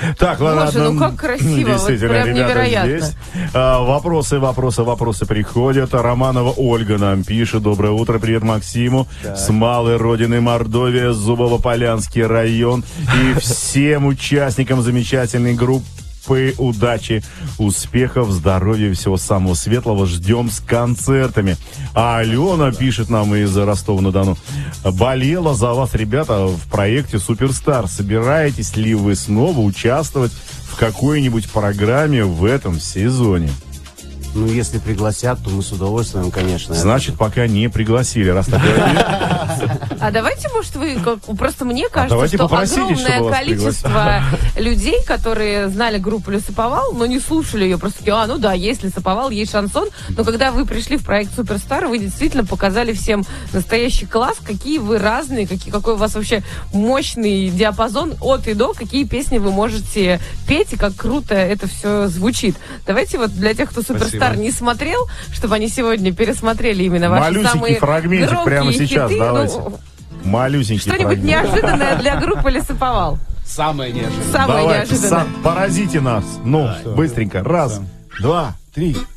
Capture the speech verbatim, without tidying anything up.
Так, ладно. Боже, ну как красиво, вот прям невероятно. Здесь. А, вопросы, вопросы, вопросы приходят. Романова Ольга нам пишет. Доброе утро, привет Максиму. Так. С малой родины Мордовия, Зубово-Полянский район. И всем участникам замечательной группы удачи, успехов, здоровья, всего самого светлого. Ждем с концертами. А Алена пишет нам из Ростова-на-Дону. Болела за вас, ребята, в проекте Суперстар. Собираетесь ли вы снова участвовать в какой-нибудь программе в этом сезоне? Ну, если пригласят, то мы с удовольствием, конечно. Значит, пока не пригласили, раз так говорили. А давайте, может, вы, как, просто мне кажется, а что попросите, огромное количество людей, которые знали группу Лесоповал, но не слушали ее, просто такие, а, ну да, есть Лесоповал, есть шансон, но когда вы пришли в проект Суперстар, вы действительно показали всем настоящий класс, какие вы разные, какие, какой у вас вообще мощный диапазон от и до, какие песни вы можете петь, и как круто это все звучит. Давайте вот для тех, кто Суперстар Спасибо. Не смотрел, чтобы они сегодня пересмотрели именно ваши малюсенький самые фрагментик прямо сейчас, хиты. давайте. Ну, малюсенький что-нибудь фрагмент. неожиданное для группы Лесоповал. Самое неожиданное. Самое Давайте, неожиданное. Сам, поразите нас. Ну, да, быстренько. Раз, да. два, три.